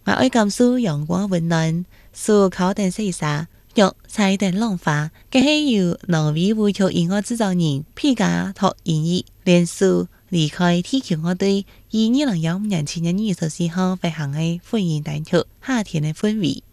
我愛感受陽光溫暖，樹靠等細沙，玉彩等浪花，佢係由挪威舞曲音樂製作人皮卡托演繹，連樹離開地球樂隊，以2015年7月24號發行嘅混音單曲《夏天的氛圍》。